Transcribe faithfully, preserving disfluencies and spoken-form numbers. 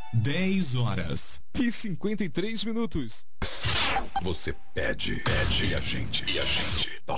dez horas e cinquenta e três minutos. Você pede, pede e a gente, e a gente toca.